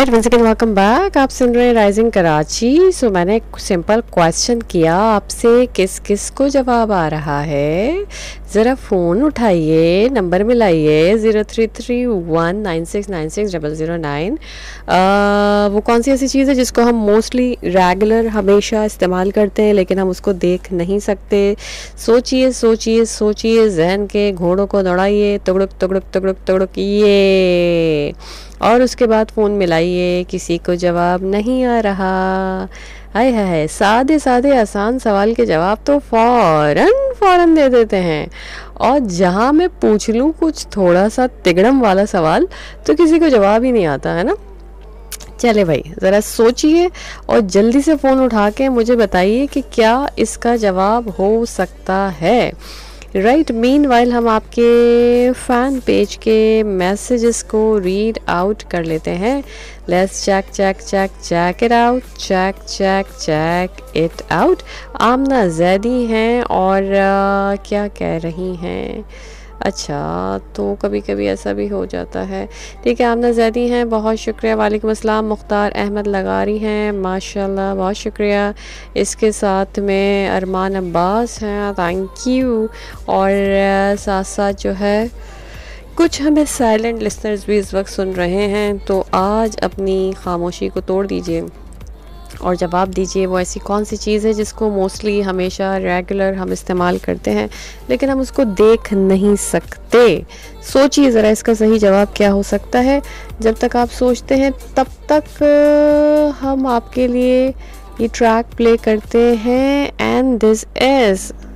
Right, once again welcome back. आप सुन रहे हैं राइजिंग कराची। सो मैंने एक सिंपल क्वेश्चन किया आपसे, किस किस को जवाब आ रहा है? ज़रा फ़ोन उठाइए, नंबर मिलाइए 033196960009। वो कौन सी ऐसी चीज़ है जिसको हम मोस्टली रेगुलर हमेशा इस्तेमाल करते हैं लेकिन हम उसको देख नहीं सकते? सोचिए सोचिए सोचिए, जहन के घोड़ों को दौड़ाइए, तुगड़ुक तुगड़ुक तुगड़ुक तुगड़ुक, ये। और उसके बाद फ़ोन मिलाइए, किसी को जवाब नहीं आ रहा। हाय हाय, सादे सादे आसान सवाल के जवाब तो फ़ौरन फ़ौरन दे देते हैं, और जहाँ मैं पूछ लूँ कुछ थोड़ा सा तिगड़म वाला सवाल तो किसी को जवाब ही नहीं आता है ना। चले भाई, ज़रा सोचिए और जल्दी से फ़ोन उठा के मुझे बताइए कि क्या इसका जवाब हो सकता है। राइट, मीनवाइल हम आपके फ़ैन पेज के मैसेजेस को रीड आउट कर लेते हैं। Let's check check check check it out, check check check it out. आमना जैदी हैं और क्या कह रही हैं? अच्छा, तो कभी कभी ऐसा भी हो जाता है। ठीक है, आमना जैदी हैं, बहुत शुक्रिया। वालेकुम अस्सलाम। मुख्तार अहमद लगारी हैं, माशाल्लाह, बहुत शुक्रिया। इसके साथ में अरमान अब्बास हैं, थैंक यू। और साथ साथ जो है कुछ हमें साइलेंट लिसनर्स भी इस वक्त सुन रहे हैं, तो आज अपनी खामोशी को तोड़ दीजिए और जवाब दीजिए, वो ऐसी कौन सी चीज़ है जिसको मोस्टली हमेशा रेगुलर हम इस्तेमाल करते हैं लेकिन हम उसको देख नहीं सकते। सोचिए ज़रा, इसका सही जवाब क्या हो सकता है। जब तक आप सोचते हैं तब तक हम आपके लिए ये ट्रैक प्ले करते हैं, एंड दिस इज़